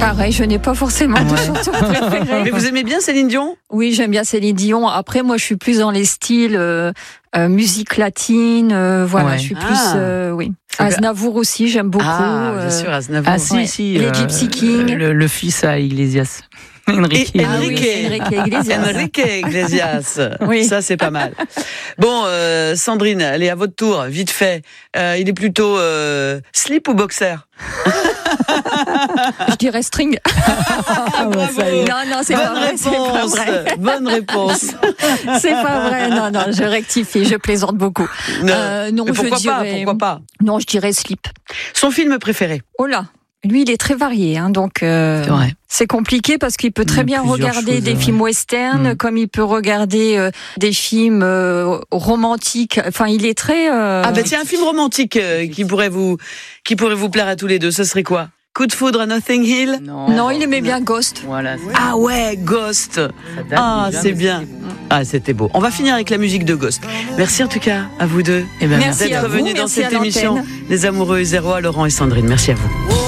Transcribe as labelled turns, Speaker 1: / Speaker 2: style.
Speaker 1: Pareil, je n'ai pas forcément de chanteur préféré.
Speaker 2: Mais vous aimez bien Céline Dion ?
Speaker 1: Oui, j'aime bien Céline Dion. Après, moi, je suis plus dans les styles musique latine. Voilà,
Speaker 3: Ouais.
Speaker 1: je suis plus... oui. Aznavour aussi, j'aime beaucoup.
Speaker 2: Bien sûr, Aznavour.
Speaker 3: Ah si,
Speaker 1: Ouais.
Speaker 3: si.
Speaker 1: Les Gypsy Kings.
Speaker 3: Le fils à Iglesias. Enrique.
Speaker 2: Et
Speaker 1: Enrique Iglesias.
Speaker 2: Enrique Iglesias.
Speaker 1: Oui.
Speaker 2: Ça, c'est pas mal. Bon, Sandrine, allez, à votre tour, vite fait. Il est plutôt slip ou boxer ?
Speaker 1: Je dirais string.
Speaker 2: Bravo.
Speaker 1: Non, c'est pas vrai, c'est pas vrai.
Speaker 2: Bonne réponse.
Speaker 1: C'est pas vrai. Non, je rectifie, je plaisante beaucoup. Non,
Speaker 2: Mais pourquoi
Speaker 1: je dirais...
Speaker 2: pourquoi pas ?
Speaker 1: Non, je dirais slip.
Speaker 2: Son film préféré ?
Speaker 1: Oh là, lui, il est très varié, hein, donc
Speaker 3: C'est vrai.
Speaker 1: c'est compliqué parce qu'il peut
Speaker 3: Il y
Speaker 1: très
Speaker 3: a
Speaker 1: bien
Speaker 3: plusieurs
Speaker 1: regarder
Speaker 3: choses,
Speaker 1: des
Speaker 3: ouais.
Speaker 1: films western, comme il peut regarder des films romantiques. Enfin, il est très.
Speaker 2: Tiens, un film romantique qui pourrait vous plaire à tous les deux. Ce serait quoi ? Coup de foudre à Notting Hill ?
Speaker 1: Non, il aimait bien Ghost.
Speaker 3: Voilà.
Speaker 2: Ah ouais, Ghost. C'est bien. Ah, c'était beau. On va finir avec la musique de Ghost. Merci en tout cas à vous deux
Speaker 3: Eh ben,
Speaker 1: Merci
Speaker 2: d'être
Speaker 1: à vous,
Speaker 2: venus dans
Speaker 1: merci
Speaker 2: cette
Speaker 1: à
Speaker 2: émission.
Speaker 1: l'antenne.
Speaker 2: Les amoureux 0 à Laurent et Sandrine. Merci à vous.